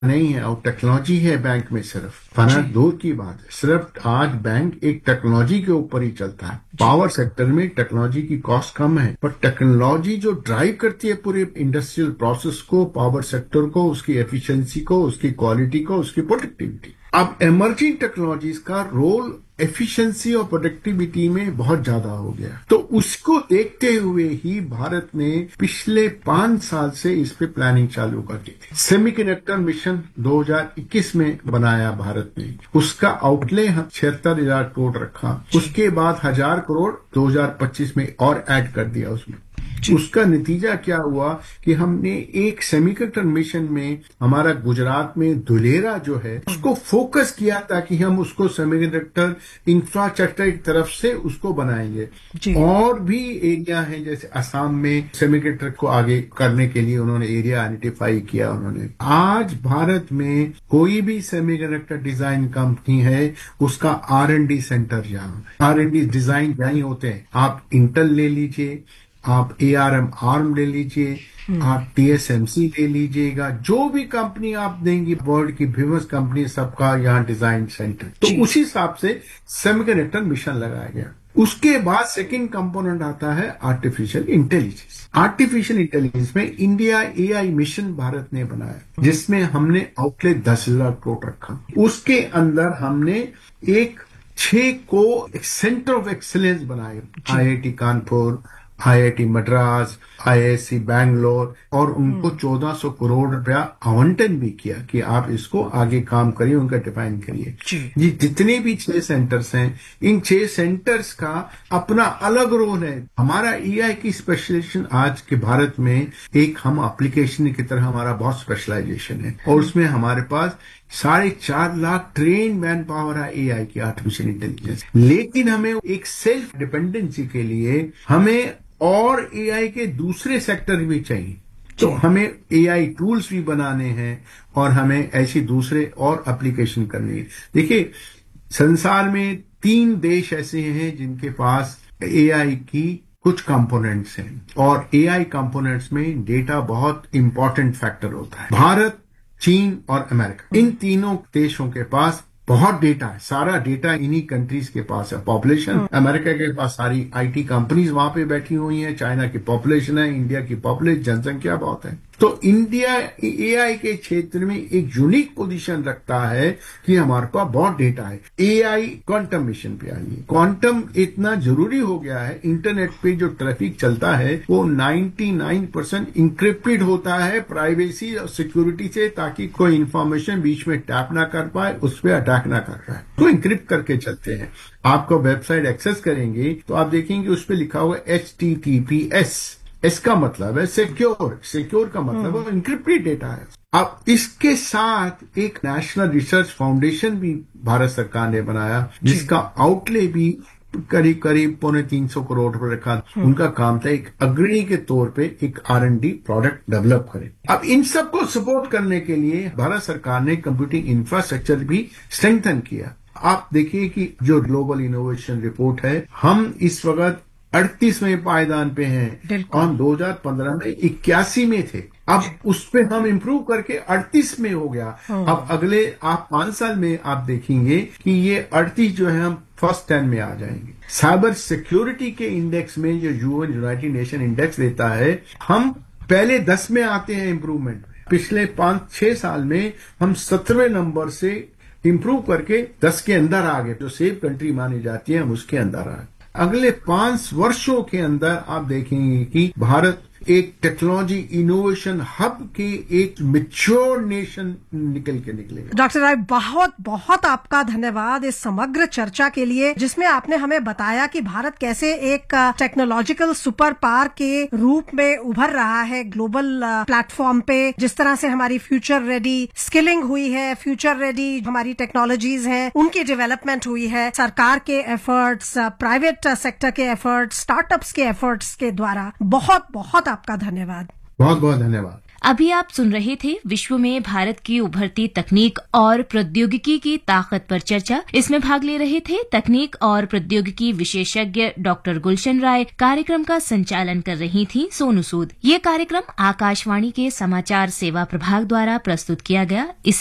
नहीं है और टेक्नोलॉजी है बैंक में सिर्फ, फाइनेंस दूर की बात है। सिर्फ आज बैंक एक टेक्नोलॉजी के ऊपर ही चलता है। पावर सेक्टर में टेक्नोलॉजी की कॉस्ट कम है, पर टेक्नोलॉजी जो ड्राइव करती है पूरे इंडस्ट्रियल प्रोसेस को, पावर सेक्टर को, उसकी एफिशिएंसी को, उसकी क्वालिटी को, उसकी प्रोडक्टिविटी। अब इमर्जिंग टेक्नोलॉजीज का रोल एफिशिएंसी और प्रोडक्टिविटी में बहुत ज्यादा हो गया, तो उसको देखते हुए ही भारत ने पिछले 5 साल से इस पे प्लानिंग चालू कर दी थी। सेमीकंडक्टर मिशन 2021 में बनाया भारत ने, उसका आउटले 76,000 करोड़ रखा, उसके बाद 1,000 करोड़ 2025 में और ऐड कर दिया उसमें। उसका नतीजा क्या हुआ कि हमने एक सेमीकंडक्टर मिशन में हमारा गुजरात में धुलेरा जो है उसको फोकस किया ताकि हम उसको सेमीकंडक्टर इंफ्रास्ट्रक्चर की तरफ से उसको बनाएंगे। और भी एरिया है जैसे असम में सेमीकंडक्टर को आगे करने के लिए उन्होंने एरिया आइडेंटिफाई किया उन्होंने। आज भारत में कोई भी सेमीकंडक्टर डिजाइन कंपनी है उसका R&D सेंटर जहां R&D डिजाइन यहीं होते हैं। आप इंटेल ले लीजिए, आप ARM ले लीजिए, आप TSMC ले लीजिएगा, जो भी कंपनी आप देंगी वर्ल्ड की फेमस कंपनी सबका यहाँ डिजाइन सेंटर। तो उसी हिसाब से सेमीकंडक्टर मिशन लगाया गया। उसके बाद सेकंड कंपोनेंट आता है आर्टिफिशियल इंटेलिजेंस। आर्टिफिशियल इंटेलिजेंस में इंडिया AI मिशन भारत ने बनाया, जिसमें हमने आउटले 10,000 करोड़ रखा। उसके अंदर हमने एक 6 को एक सेंटर ऑफ एक्सीलेंस बनाए, IIT Kanpur, IIT Madras, IISc Bangalore, और उनको 1,400 करोड़ रुपया आवंटन भी किया कि आप इसको आगे काम करिए, उनका डिफाइन करिए। ये जितने भी 6 सेंटर्स हैं, इन 6 सेंटर्स का अपना अलग रोल है। हमारा AI की स्पेशलाइजेशन आज के भारत में एक हम एप्लीकेशन की तरह हमारा बहुत स्पेशलाइजेशन है, और उसमें हमारे पास 4.5 लाख ट्रेन मैन पावर है AI की आर्टिफिशियल इंटेलिजेंस। लेकिन हमें एक सेल्फ डिपेंडेंसी के लिए हमें और AI के दूसरे सेक्टर भी चाहिए, तो हमें AI टूल्स भी बनाने हैं और हमें ऐसी दूसरे और एप्लीकेशन करनी है। देखिए, संसार में 3 देश ऐसे हैं जिनके पास AI की कुछ कंपोनेंट्स हैं, और AI कंपोनेंट्स में डेटा बहुत इंपॉर्टेंट फैक्टर होता है। भारत, चीन और अमेरिका, इन तीनों देशों के पास बहुत डेटा है। सारा डेटा इन्हीं कंट्रीज के पास है। पॉपुलेशन अमेरिका के पास सारी IT कंपनीज वहां पे बैठी हुई हैं, चाइना की पॉपुलेशन है, इंडिया की पॉपुलेशन जनसंख्या बहुत है। तो इंडिया AI के क्षेत्र में एक यूनिक पोजीशन रखता है कि हमारे पास बहुत डेटा है। AI क्वांटम मिशन पे आइए। क्वांटम इतना जरूरी हो गया है, इंटरनेट पे जो ट्रैफिक चलता है वो 99% इंक्रिप्टेड होता है प्राइवेसी और सिक्योरिटी से, ताकि कोई इंफॉर्मेशन बीच में टैप ना कर पाए, उस पर अटैक ना कर पाए, तो इंक्रिप्ट करके चलते हैं। आपको वेबसाइट एक्सेस करेंगे तो आप देखेंगे उस पर लिखा हुआ HTTPS। इसका मतलब है सिक्योर का मतलब है इंक्रिप्टेड डेटा है। अब इसके साथ एक नेशनल रिसर्च फाउंडेशन भी भारत सरकार ने बनाया, जिसका आउटले भी करीब 350 करोड़ रुपए रखा। उनका काम था एक अग्रणी के तौर पे एक R&D प्रोडक्ट डेवलप करे। अब इन सबको सपोर्ट करने के लिए भारत सरकार ने कंप्यूटिंग इंफ्रास्ट्रक्चर भी स्ट्रेंथन किया। आप देखिए कि जो ग्लोबल इनोवेशन रिपोर्ट है, हम इस वक्त 38वें पायदान पे हैं, और 2015 में 81 में थे। अब उस पे हम इम्प्रूव करके 38 में हो गया। अब अगले आप 5 साल में आप देखेंगे कि ये 38 जो है हम फर्स्ट 10 में आ जाएंगे। साइबर सिक्योरिटी के इंडेक्स में जो यूनाइटेड नेशन इंडेक्स देता है, हम पहले 10 में आते हैं इम्प्रूवमेंट। पिछले 5-6 साल में हम 17वें नंबर से इम्प्रूव करके 10 के अंदर आ गए। जो सेफ कंट्री मानी जाती है हम उसके अंदर आ गए। अगले 5 वर्षों के अंदर आप देखेंगे कि भारत एक टेक्नोलॉजी इनोवेशन हब के एक मैच्योर नेशन निकल के निकलेगा। डॉक्टर राय, बहुत बहुत आपका धन्यवाद इस समग्र चर्चा के लिए, जिसमें आपने हमें बताया कि भारत कैसे एक टेक्नोलॉजिकल सुपर पावर के रूप में उभर रहा है ग्लोबल प्लेटफॉर्म पे। जिस तरह से हमारी फ्यूचर रेडी स्किलिंग हुई है, फ्यूचर रेडी हमारी टेक्नोलॉजीज हैं, उनकी डेवलपमेंट हुई है सरकार के एफर्ट्स, प्राइवेट सेक्टर के एफर्ट्स, स्टार्टअप्स के एफर्ट्स के द्वारा। बहुत बहुत आपका धन्यवाद। बहुत बहुत धन्यवाद। अभी आप सुन रहे थे विश्व में भारत की उभरती तकनीक और प्रौद्योगिकी की ताकत पर चर्चा। इसमें भाग ले रहे थे तकनीक और प्रौद्योगिकी विशेषज्ञ डॉक्टर गुलशन राय। कार्यक्रम का संचालन कर रही थी सोनू सूद। ये कार्यक्रम आकाशवाणी के समाचार सेवा प्रभाग द्वारा प्रस्तुत किया गया।